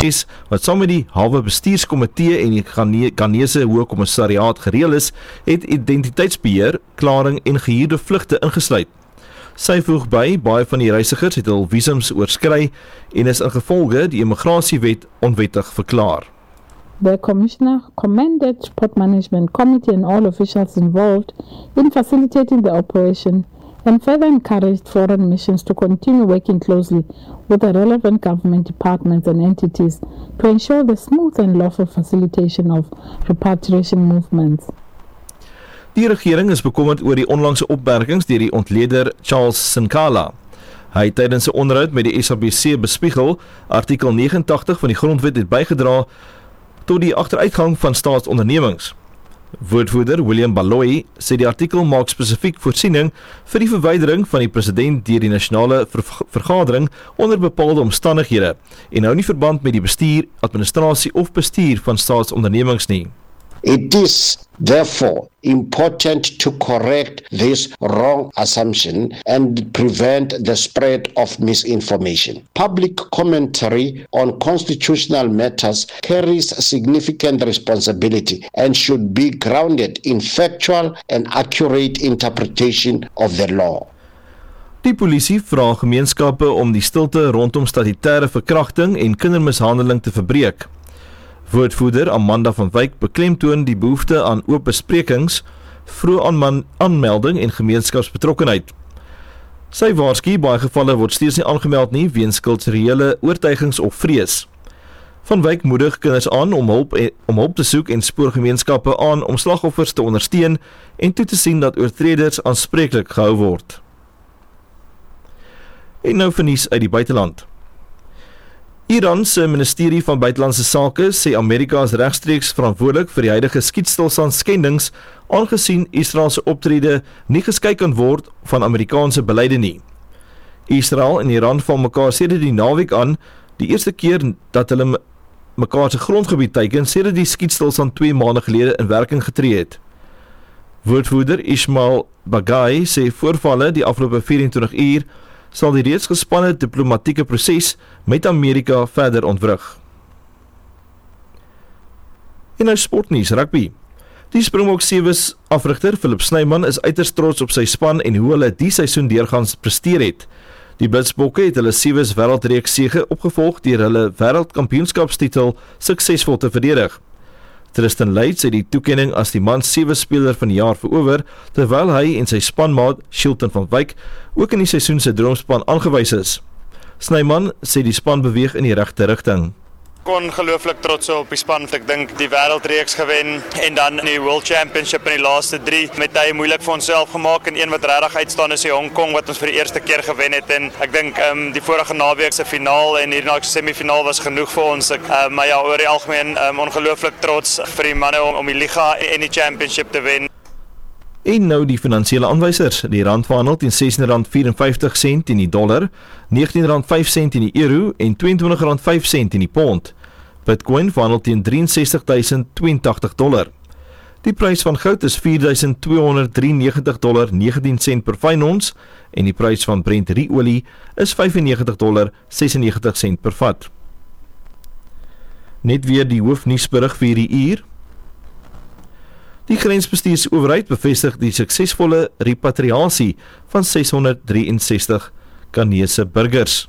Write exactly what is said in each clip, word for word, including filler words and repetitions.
proses wat saam met die halwe bestuurskomitee en die Ghanese Hoë Kommissariaat gereël is, het identiteitsbeheer, klaring en gehuurde vlugte ingesluit. Sy voeg by, baie van die reisigers het hul visums oorskry en is ingevolge die immigrasiewet onwettig verklaar. The Commissioner commended Port Management Committee and all officials involved in facilitating the operation and further encouraged foreign missions to continue working closely with the relevant government departments and entities to ensure the smooth and lawful facilitation of repatriation movements. Die regering is bekommerd oor die onlangse opmerkings deur die ontleder Charles Sinkala. Hy het tydens 'n onderhoud met die S A B C bespiegel, artikel vyf nege van die grondwet het bygedra tot die agteruitgang van staatsondernemings. Woordvoerder William Baloyi sê die artikel maak spesifiek voorsiening vir die verwydering van die president deur die nasionale ver vergadering onder bepaalde omstandighede en hou nie verband met die bestuur, administrasie of bestuur van staatsondernemings nie. It is therefore important to correct this wrong assumption and prevent the spread of misinformation. Public commentary on constitutional matters carries significant responsibility and should be grounded in factual and accurate interpretation of the law. Die polisie vra gemeenskappe om die stilte rondom statutêre verkrachting en kindermishandeling te verbreek. Woordvoerder Amanda van Wyk beklemtoon die behoefte aan oop besprekings, vroeë aanman, aanmelding en gemeenskapsbetrokkenheid. Sy waarsku baie gevalle word steeds nie aangemeld nie weens kulturele oortuigings of vrees. Van Wyk moedig kinders aan om hulp, om hulp te soek en spoor gemeenskappe aan om slagoffers te ondersteun en toe te sien dat oortreders aanspreeklik gehou word. En nou vir nuus uit die buiteland. Iran se ministerie van buitelandse sake sê Amerika is regstreeks verantwoordelik vir die huidige skietstilstand skendings, aangesien Israel se optrede nie geskei kan word van Amerikaanse beleide nie. Israel en Iran val mekaar sedert die naweek aan, die eerste keer dat hulle mekaar se grondgebied teiken sedert die skietstilstand twee maande gelede in werking getree het. Woordvoerder Ismail Baghai sê voorvalle die afgelope vyf-en-twintig uur sal die reeds gespanne diplomatieke proses met Amerika verder ontwrig. En nou sportnuus, rugby. Die Springbok Sewes afrigter Philip Snyman is uiters trots op sy span en hoe hulle die seisoen deurgaans presteer het. Die Blitsbokke het hulle Sewes wêreldreeks sege opgevolg deur hulle wêreldkampioenskapstitel suksesvol te verdedig. Tristan Leitz het die toekenning as die man sewe speler van die jaar verower, terwyl hy en sy spanmaat Shilton van Wyk ook in die seisoen se droomspan aangewys is. Snyman sê die span beweeg in die regte rigting. Ongelooflik trots op die span. Ek dink die wêreldreeks gewen en dan in die World Championship in die laaste drie met hy moeilik vir onsself gemaak en een wat regtig uitstaan is die Hong Kong wat ons vir die eerste keer gewen het en ek dink um, die vorige naweek se finaal en hierdie se semifinaal was genoeg vir ons. Ek, um, maar ja, oor die algemeen um, ongelooflik trots vir die manne om, om die liga en die championship te wen. En nou die finansiële aanwysers. Die rand verhandel teen sestien rand vyf-en-vyftig sent in die dollar, negentien rand vyf sent in die euro en tweeëntwintig rand vyf sent in die pond. Bitcoin verhandel teen ses drie duisend tweeëntagtig dollar. Die prys van goud is vier duisend twee honderd drieënnegentig dollar negentien sent per fyn ons en die prys van Brent ruolie is vyfennegentig dollar sesennegentig sent per vat. Net weer die hoofnuusberig vir hierdie uur. Die grensbestuursowerheid bevestig die suksesvolle repatriasie van ses honderd ses drie ses Ghanese burgers.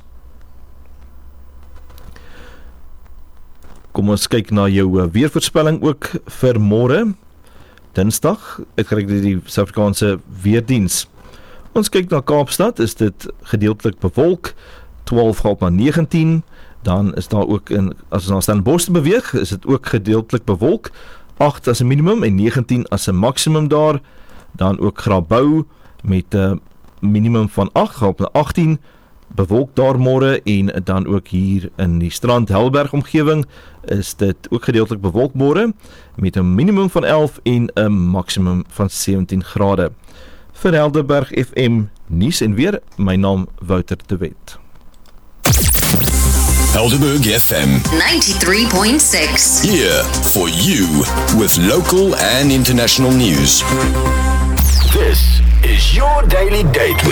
Kom ons kyk na jou weervoorspelling ook vir môre, Dinsdag, uitgereik deur die Suid-Afrikaanse Weerdiens. Ons kyk na Kaapstad, is dit gedeeltelik bewolk, twaalf gaan op na negentien, dan is daar ook, in, as ons na Stellenbosch beweeg, is dit ook gedeeltelik bewolk, agt as 'n minimum en negentien as 'n maksimum daar, dan ook Grabouw met 'n uh, minimum van agt, gaan op na agttien, bewolk daar môre en dan ook hier in die Strand Helberg omgewing is dit ook gedeeltelik bewolk môre met 'n minimum van elf en 'n maksimum van sewentien grade. Vir Helderberg F M nuus en weer, my naam Wouter de Wet. Helderberg F M ninety-three point six. Here for you with local and international news. This is your daily date with